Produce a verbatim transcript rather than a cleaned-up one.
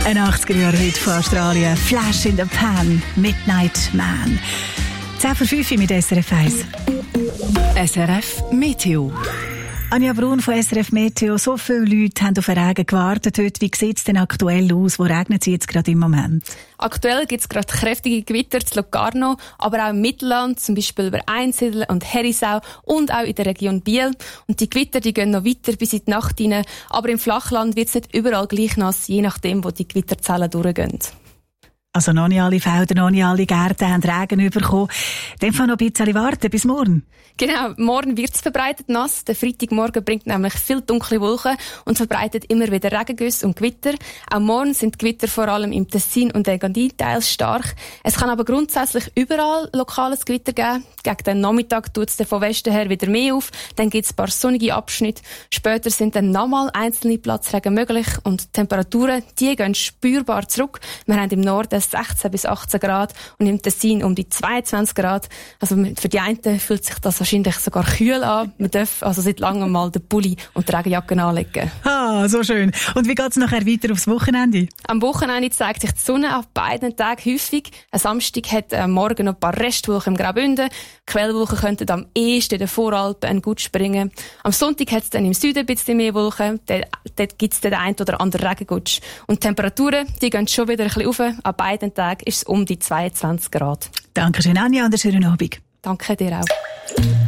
Ein achtziger-Jahre-Hit von Australien. Flash in the Pan, Midnight Man. zehn vor fünf mit S R F eins. S R F Meteo. Anja Brun von S R F Meteo. So viele Leute haben auf den Regen gewartet heute. Wie sieht es denn aktuell aus? Wo regnet es jetzt gerade im Moment? Aktuell gibt es gerade kräftige Gewitter zu Locarno, aber auch im Mittelland, zum Beispiel über Einsiedeln und Herisau und auch in der Region Biel. Und die Gewitter, die gehen noch weiter bis in die Nacht hinein. Aber im Flachland wird es nicht überall gleich nass, je nachdem, wo die Gewitterzellen durchgehen. Also noch nicht alle Felder, noch nicht alle Gärten haben Regen bekommen. Dann kann noch ein bisschen warten bis morgen. Genau, morgen wird es verbreitet nass. Der Freitagmorgen bringt nämlich viel dunkle Wolken und verbreitet immer wieder Regengüsse und Gewitter. Auch morgen sind Gewitter vor allem im Tessin und Engadin teils stark. Es kann aber grundsätzlich überall lokales Gewitter geben. Gegen den Nachmittag tut es von Westen her wieder mehr auf. Dann gibt es ein paar sonnige Abschnitte. Später sind dann nochmal einzelne Platzregen möglich und die Temperaturen, die gehen spürbar zurück. Wir haben im Norden sechzehn bis achtzehn Grad und im Tessin um die zweiundzwanzig Grad. Also für die einen fühlt sich das wahrscheinlich sogar kühl an. Man darf also seit langem mal den Pulli und die Regenjacke anlegen. Ah, so schön. Und wie geht es nachher weiter aufs Wochenende? Am Wochenende zeigt sich die Sonne auf beiden Tagen häufig. Am Samstag hat am Morgen noch ein paar Restwolken im Graubünden. Quellwolken könnten am ehesten in den Voralpen gut springen. Am Sonntag hat es dann im Süden ein bisschen mehr Wolken. Dort, dort gibt es den einen oder anderen Regengutsch. Und die Temperaturen, die gehen schon wieder ein bisschen rauf. An beiden Tagen ist es um die zweiundzwanzig Grad. Danke schön, Anja, und einen schönen Abend. Danke dir auch.